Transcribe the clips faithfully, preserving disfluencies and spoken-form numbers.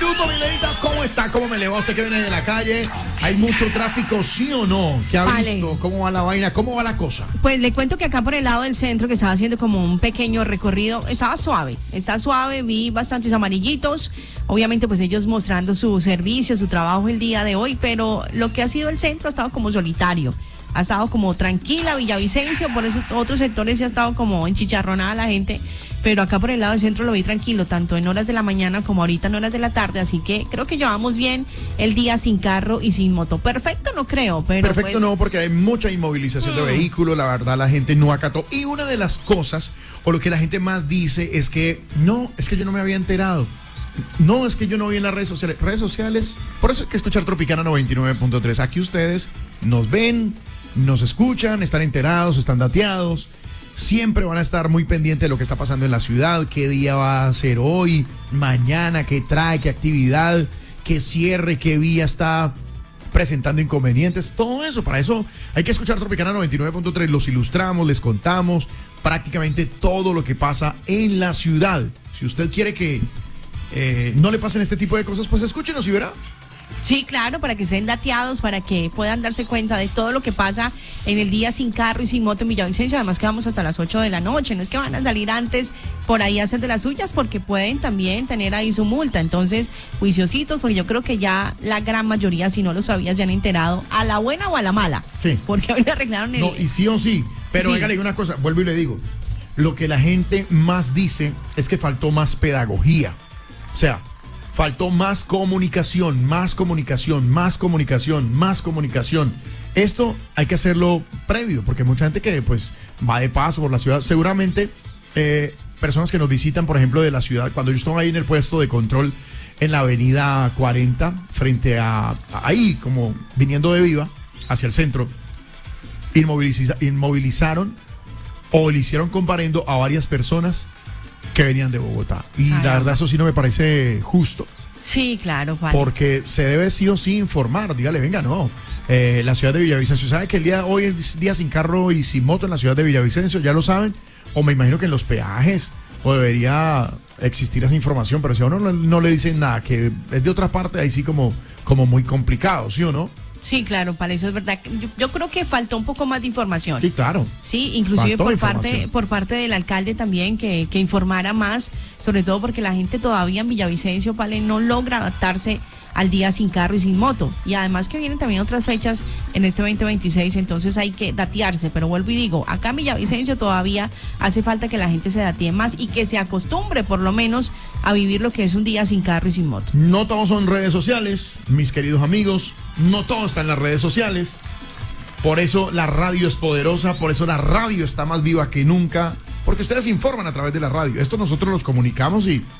minuto, Milenita, ¿cómo está? ¿Cómo me le va? ¿Usted que viene de la calle? ¿Hay mucho tráfico, sí o no? ¿Qué ha Vale. visto? ¿Cómo va la vaina? ¿Cómo va la cosa? Pues le cuento que acá por el lado del centro, que estaba haciendo como un pequeño recorrido, estaba suave, está suave, vi bastantes amarillitos, obviamente pues ellos mostrando su servicio, su trabajo el día de hoy, pero lo que ha sido el centro ha estado como solitario. Ha estado como tranquila Villavicencio, por eso otros sectores sí ha estado como enchicharronada la gente, pero acá por el lado del centro lo vi tranquilo, tanto en horas de la mañana como ahorita en horas de la tarde, así que creo que llevamos bien el día sin carro y sin moto. Perfecto no creo, pero Perfecto pues, no, porque hay mucha inmovilización de vehículos, la verdad la gente no acató. Y una de las cosas, o lo que la gente más dice, es que no, es que yo no me había enterado. No, es que yo no vi en las redes sociales. Redes sociales, por eso hay que escuchar Tropicana noventa y nueve punto tres. Aquí ustedes nos ven, nos escuchan, están enterados, están dateados. Siempre van a estar muy pendientes de lo que está pasando en la ciudad, qué día va a ser hoy, mañana, qué trae, qué actividad, qué cierre, qué vía está presentando inconvenientes, todo eso. Para eso hay que escuchar Tropicana noventa y nueve punto tres. Los ilustramos, les contamos prácticamente todo lo que pasa en la ciudad. Si usted quiere que eh, no le pasen este tipo de cosas, pues escúchenos y verá. sí, claro, para que estén dateados, para que puedan darse cuenta de todo lo que pasa en el día sin carro y sin moto en Villavicencio. Además que vamos hasta las ocho de la noche, no es que van a salir antes por ahí a hacer de las suyas, porque pueden también tener ahí su multa. Entonces, juiciositos, porque yo creo que ya la gran mayoría, si no lo sabías, ya han enterado, a la buena o a la mala. Sí. Porque hoy le arreglaron el... No, y sí o sí, pero Sí. venga, le digo una cosa, vuelvo y le digo, lo que la gente más dice es que faltó más pedagogía. O sea, faltó más comunicación, más comunicación, más comunicación, más comunicación. Esto hay que hacerlo previo, porque mucha gente que pues va de paso por la ciudad, seguramente eh, personas que nos visitan, por ejemplo, de la ciudad, cuando yo estoy ahí en el puesto de control en la avenida cuarenta, frente a, a ahí, como viniendo de Viva, hacia el centro, inmoviliza, inmovilizaron o le hicieron comparendo a varias personas que venían de Bogotá. Y Ay, la verdad eso sí no me parece justo, Sí, claro, vale. porque se debe sí o sí informar. Dígale, venga, no, eh, la ciudad de Villavicencio, ¿sabe que el día de hoy es día sin carro y sin moto en la ciudad de Villavicencio? Ya lo saben, o me imagino que en los peajes, o debería existir esa información, pero si a uno no, no le dicen nada, que es de otra parte, ahí sí como, como muy complicado, ¿sí o no? Sí, claro, para eso es verdad. Yo, yo creo que faltó un poco más de información. Sí, claro. Sí, inclusive Faltó por información. parte, por parte del alcalde también, que, que informara más, sobre todo porque la gente todavía en Villavicencio, Pale, no logra adaptarse al día sin carro y sin moto. Y además que vienen también otras fechas en este veinte veintiséis, entonces hay que datearse. Pero vuelvo y digo, acá en Villavicencio todavía hace falta que la gente se datee más y que se acostumbre por lo menos a vivir lo que es un día sin carro y sin moto. No todos son redes sociales, mis queridos amigos, no todo está en las redes sociales. Por eso la radio es poderosa, por eso la radio está más viva que nunca, porque ustedes informan a través de la radio. Esto nosotros los comunicamos y,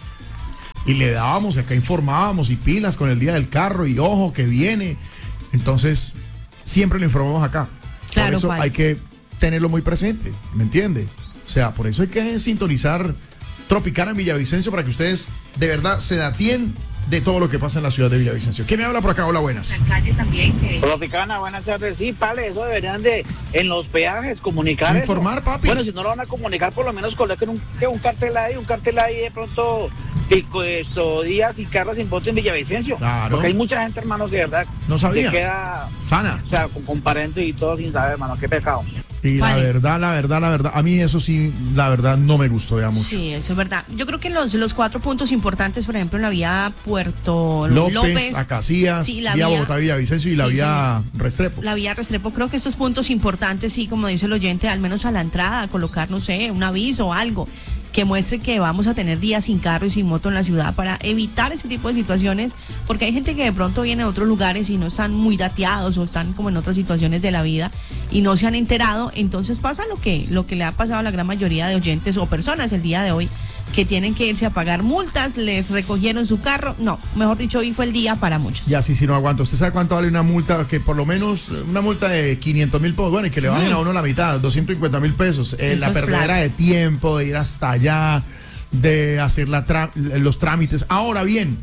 y le dábamos, acá informábamos y pilas con el día del carro y ojo que viene. Entonces, siempre lo informamos acá. Claro, por eso Juan. hay que tenerlo muy presente, ¿me entiende? O sea, por eso hay que sintonizar Tropicana en Villavicencio para que ustedes de verdad se dateen de todo lo que pasa en la ciudad de Villavicencio. ¿Quién me habla por acá? Hola, buenas. Alcalde también que... Tropicana, buenas tardes. Sí, Pale, eso deberían de, en los peajes, comunicar eso. Informar, papi. Bueno, si no lo van a comunicar, por lo menos coloquen un, que un cartel ahí, un cartel ahí de pronto, pico, esto, días sin carros sin votos en Villavicencio. Claro. Porque hay mucha gente, hermano, que de verdad No sabía. que queda, Sana. o sea, con, con parentes y todo sin saber, hermano, qué pecado. Y Vale. la verdad, la verdad, la verdad, a mí eso sí, la verdad, no me gustó ya mucho. Sí, eso es verdad. Yo creo que los, los cuatro puntos importantes, por ejemplo, en la vía Puerto López, López, Acacias, sí, la vía vía- Bogotá, Villavicencio y la Sí, vía Restrepo. la vía Restrepo, creo que estos puntos importantes, sí, como dice el oyente, al menos a la entrada, colocar, no sé, un aviso o algo que muestre que vamos a tener días sin carro y sin moto en la ciudad para evitar ese tipo de situaciones, porque hay gente que de pronto viene de otros lugares y no están muy dateados o están como en otras situaciones de la vida y no se han enterado, entonces pasa lo que, lo que le ha pasado a la gran mayoría de oyentes o personas el día de hoy, que tienen que irse a pagar multas, les recogieron su carro, no, mejor dicho, hoy fue el día para muchos. Y así si no aguanto. ¿Usted sabe cuánto vale una multa? Que por lo menos una multa de quinientos mil pesos, bueno, y que le bajen Mm. a uno la mitad, doscientos cincuenta mil pesos. Eh, Eso la es perdedera plata. de tiempo, de ir hasta allá, de hacer la tra- los trámites. Ahora bien,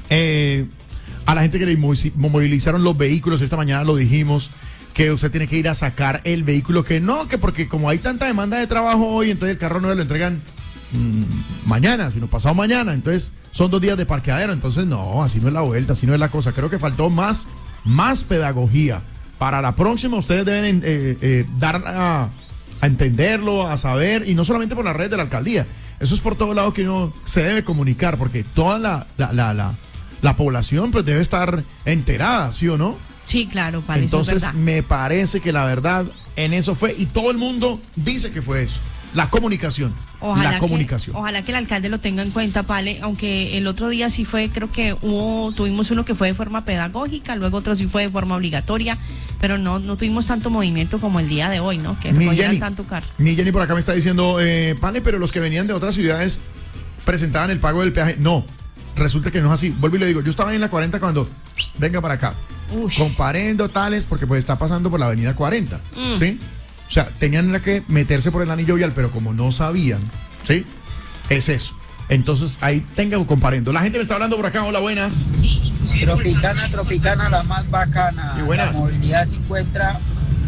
eh, a la gente que le inmovi- movilizaron los vehículos, esta mañana lo dijimos, que usted tiene que ir a sacar el vehículo, que no, que porque como hay tanta demanda de trabajo hoy, entonces el carro no le lo entregan mmm, mañana, sino pasado mañana. Entonces son dos días de parqueadero. Entonces no, así no es la vuelta, así no es la cosa. Creo que faltó más, más pedagogía. Para la próxima ustedes deben eh, eh, dar a, a entenderlo, a saber, y no solamente por la red de la alcaldía. Eso es por todos lados que uno se debe comunicar, porque toda la, la, la, la, la población pues debe estar enterada, ¿sí o no? Sí, claro, para Entonces eso es verdad. me parece que la verdad en eso fue, y todo el mundo dice que fue eso. La comunicación. Ojalá la comunicación. Que, ojalá que el alcalde lo tenga en cuenta, Pale, aunque el otro día sí fue, creo que hubo, tuvimos uno que fue de forma pedagógica, luego otro sí fue de forma obligatoria, pero no, no tuvimos tanto movimiento como el día de hoy, ¿no? Que Mi no Jenny, tanto carro. mi Jenny por acá me está diciendo, eh, Pale, pero los que venían de otras ciudades presentaban el pago del peaje. No, resulta que no es así. Vuelvo y le digo, yo estaba en la cuarenta cuando, pss, venga para acá, Uy. comparendo tales, porque pues está pasando por la avenida cuarenta, Mm. ¿sí? O sea, tenían que meterse por el anillo vial, pero como no sabían, ¿sí? Es eso. Entonces, ahí tengan comparendo. La gente me está hablando por acá. Hola, buenas. Tropicana, Tropicana, la más bacana. Y buenas. La movilidad se encuentra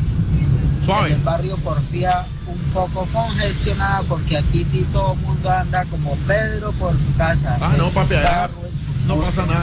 Suave. en el barrio Porfía un poco congestionada porque aquí sí todo el mundo anda como Pedro por su casa. Ah, no, En su papi, allá carro, en su no moto. pasa nada.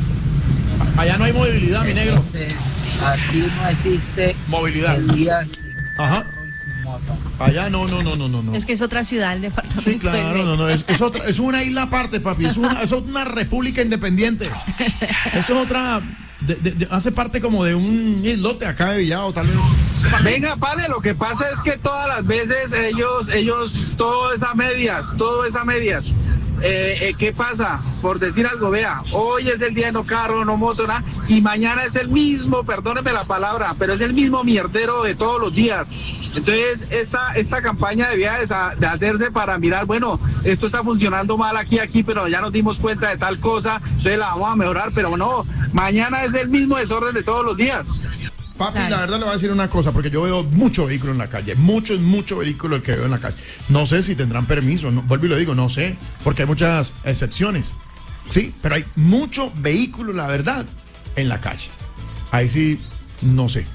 Allá no hay movilidad, mi negro. Entonces, aquí no existe Movilidad. el día sin Ajá. carro y sin moto. Allá no, no, no, no, no. no. Es que es otra ciudad, el departamento. Sí, claro, de- no, no, es, es otra, es una isla aparte, papi, es una, es una república independiente. Eso es otra, de- de- de- hace parte como de un islote acá de Villado, tal vez. Venga, vale, lo que pasa es que todas las veces ellos, ellos, todo es a medias, todo es a medias. Eh, eh, ¿Qué pasa? Por decir algo, vea, hoy es el día de no carro, no moto, nada, y mañana es el mismo, perdóneme la palabra, pero es el mismo mierdero de todos los días. Entonces, esta, esta campaña debía de, sa- de hacerse para mirar, bueno, esto está funcionando mal aquí, aquí, pero ya nos dimos cuenta de tal cosa, entonces la vamos a mejorar, pero no, mañana es el mismo desorden de todos los días. Papi, Claro. la verdad le voy a decir una cosa, porque yo veo mucho vehículo en la calle, mucho, mucho vehículo el que veo en la calle. No sé si tendrán permiso, no, vuelvo y lo digo, no sé, porque hay muchas excepciones, sí, pero hay mucho vehículo, la verdad, en la calle. Ahí sí, no sé,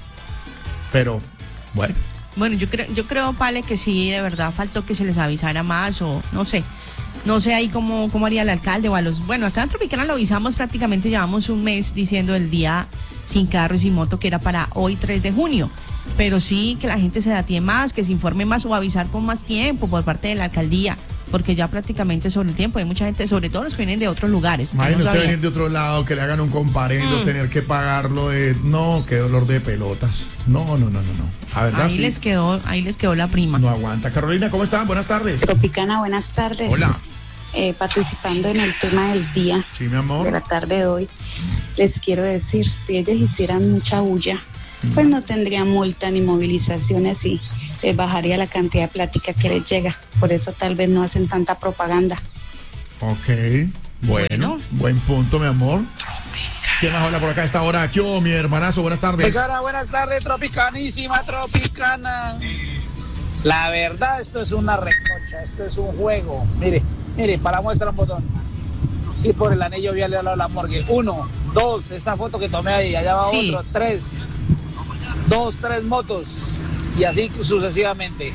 pero bueno. Bueno, yo creo, yo creo, Pale, que sí, de verdad faltó que se les avisara más o no sé. No sé ahí cómo, cómo haría el alcalde o a los... Bueno, acá en Tropicana lo avisamos prácticamente, llevamos un mes diciendo el día sin carro y sin moto que era para hoy tres de junio. Pero sí que la gente se datee más, que se informe más o avisar con más tiempo por parte de la alcaldía, porque ya prácticamente sobre el tiempo hay mucha gente, sobre todo los que vienen de otros lugares. que Imagínate no usted sabían. venir de otro lado, que le hagan un comparendo, Mm. tener que pagarlo de... No, qué dolor de pelotas. No, no, no, no, no. A verdad, Ahí sí, les quedó, ahí les quedó la prima. no aguanta. Carolina, ¿cómo están? Buenas tardes. Tropicana, buenas tardes. Hola. Eh, participando en el tema del día Sí, mi de la amor. tarde de hoy, les quiero decir, si ellos hicieran mucha bulla, pues no tendrían multa ni movilizaciones y les bajaría la cantidad de plática que les llega. Por eso tal vez no hacen tanta propaganda. Ok, bueno, Bueno. buen punto, mi amor. ¿Quién más habla por acá a esta hora? ¿Qué hubo, mi hermanazo? Buenas tardes. Tropicana, buenas tardes, tropicanísima, tropicana. La verdad, esto es una recocha, esto es un juego. Mire, mire, para muestra un botón. Y por el anillo vial le a la morgue. Uno, dos, esta foto que tomé ahí, allá va Sí. otro, tres, dos, tres motos. Y así sucesivamente.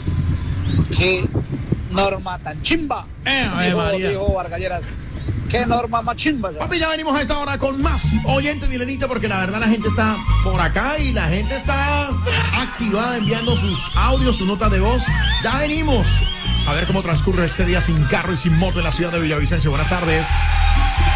Qué norma tan chimba. Eh, Ave dijo, María. dijo Vargas Lleras. Qué norma más chimba. ya. Papi, ya venimos a esta hora con más oyentes, Milenita, porque la verdad la gente está por acá y la gente está activada enviando sus audios, sus notas de voz. Ya venimos a ver cómo transcurre este día sin carro y sin moto en la ciudad de Villavicencio. Buenas tardes.